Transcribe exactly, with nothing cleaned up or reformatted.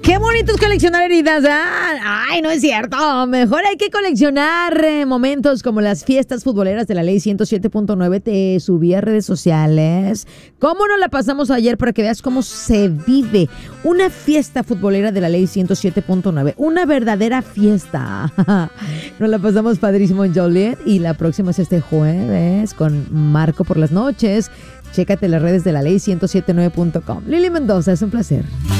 Qué bonito es coleccionar heridas, ¿ah? Ay, no es cierto. Mejor hay que coleccionar eh, momentos como las fiestas futboleras de la ley ciento siete punto nueve. Te subí a redes sociales. ¿Cómo nos la pasamos ayer para que veas cómo se vive una fiesta futbolera de la ley ciento siete punto nueve? Una verdadera fiesta. Nos la pasamos padrísimo en Joliet y la próxima es este jueves con Marco por las noches. Chécate las redes de la ley ciento siete punto nueve punto com. Lili Mendoza, es un placer.